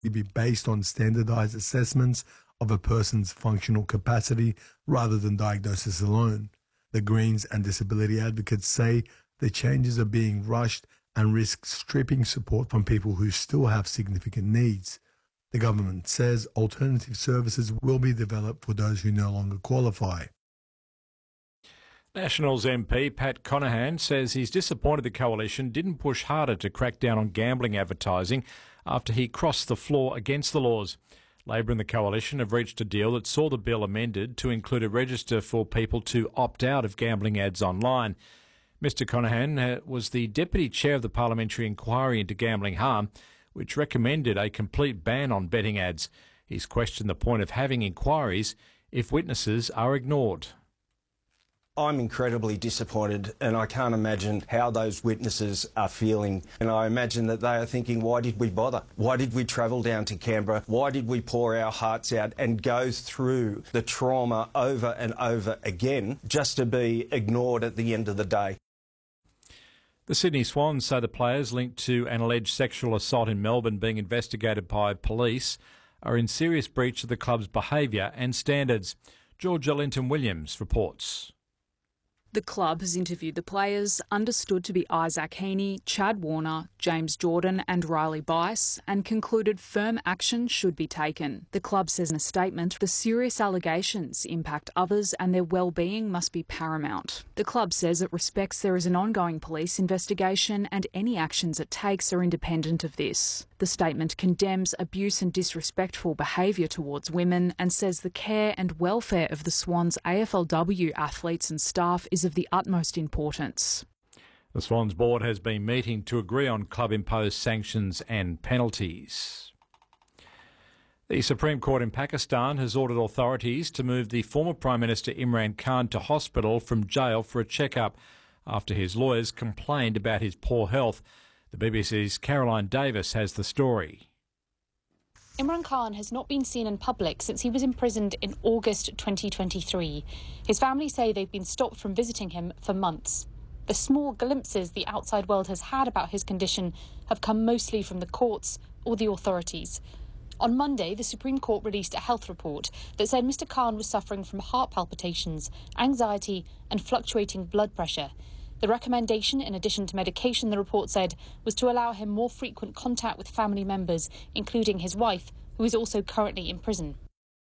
be based on standardised assessments of a person's functional capacity rather than diagnosis alone. The Greens and disability advocates say the changes are being rushed and risk stripping support from people who still have significant needs. The government says alternative services will be developed for those who no longer qualify. Nationals MP Pat Conahan says he's disappointed the coalition didn't push harder to crack down on gambling advertising after he crossed the floor against the laws. Labor and the coalition have reached a deal that saw the bill amended to include a register for people to opt out of gambling ads online. Mr Conahan was the deputy chair of the parliamentary inquiry into gambling harm, which recommended a complete ban on betting ads. He's questioned the point of having inquiries if witnesses are ignored. I'm incredibly disappointed, and I can't imagine how those witnesses are feeling. And I imagine that they are thinking, why did we bother? Why did we travel down to Canberra? Why did we pour our hearts out and go through the trauma over and over again just to be ignored at the end of the day? The Sydney Swans say the players linked to an alleged sexual assault in Melbourne being investigated by police are in serious breach of the club's behaviour and standards. Georgia Linton-Williams reports. The club has interviewed the players, understood to be Isaac Heaney, Chad Warner, James Jordan and Riley Bice, and concluded firm action should be taken. The club says in a statement, the serious allegations impact others and their well-being must be paramount. The club says it respects there is an ongoing police investigation and any actions it takes are independent of this. The statement condemns abuse and disrespectful behaviour towards women and says the care and welfare of the Swans AFLW athletes and staff is of the utmost importance. The Swans board has been meeting to agree on club-imposed sanctions and penalties. The Supreme Court in Pakistan has ordered authorities to move the former Prime Minister Imran Khan to hospital from jail for a checkup after his lawyers complained about his poor health. The BBC's Caroline Davis has the story. Imran Khan has not been seen in public since he was imprisoned in August 2023. His family say they've been stopped from visiting him for months. The small glimpses the outside world has had about his condition have come mostly from the courts or the authorities. On Monday, the Supreme Court released a health report that said Mr Khan was suffering from heart palpitations, anxiety and fluctuating blood pressure. The recommendation, in addition to medication, the report said, was to allow him more frequent contact with family members, including his wife, who is also currently in prison.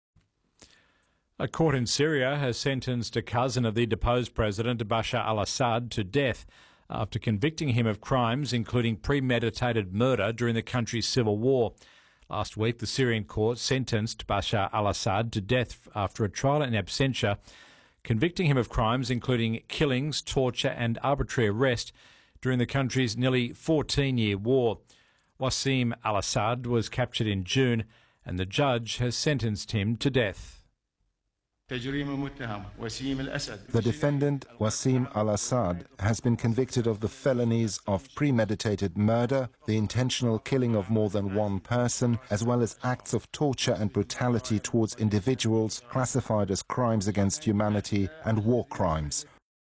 A court in Syria has sentenced a cousin of the deposed president, Bashar al-Assad, to death after convicting him of crimes including premeditated murder during the country's civil war. Last week, the Syrian court sentenced Bashar al-Assad to death after a trial in absentia, convicting him of crimes including killings, torture and arbitrary arrest during the country's nearly 14-year war. Wassim al-Assad was captured in June and the judge has sentenced him to death. The defendant, Wassim al-Assad, has been convicted of the felonies of premeditated murder, the intentional killing of more than one person, as well as acts of torture and brutality towards individuals classified as crimes against humanity and war crimes.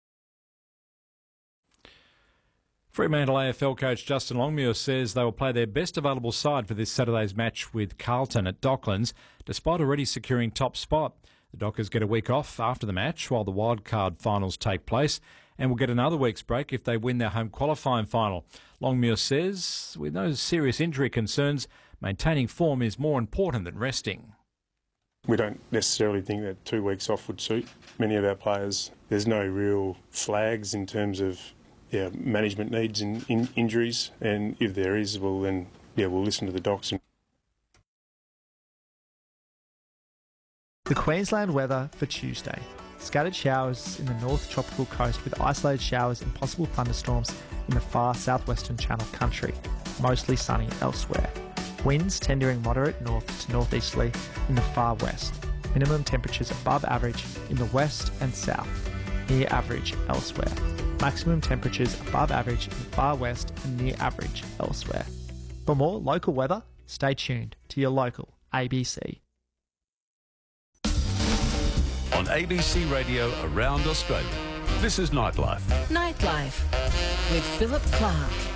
Fremantle AFL coach Justin Longmuir says they will play their best available side for this Saturday's match with Carlton at Docklands, despite already securing top spot. The Dockers get a week off after the match while the wildcard finals take place and will get another week's break if they win their home qualifying final. Longmuir says, with no serious injury concerns, maintaining form is more important than resting. We don't necessarily think that 2 weeks off would suit many of our players. There's no real flags in terms of management needs in injuries, and if there is, well then, we'll listen to the docs. The Queensland weather for Tuesday. Scattered showers in the north tropical coast with isolated showers and possible thunderstorms in the far southwestern Channel Country. Mostly sunny elsewhere. Winds tendering moderate north to northeasterly in the far west. Minimum temperatures above average in the west and south. Near average elsewhere. Maximum temperatures above average in the far west and near average elsewhere. For more local weather, stay tuned to your local ABC. On ABC Radio around Australia, this is Nightlife. Nightlife with Philip Clark.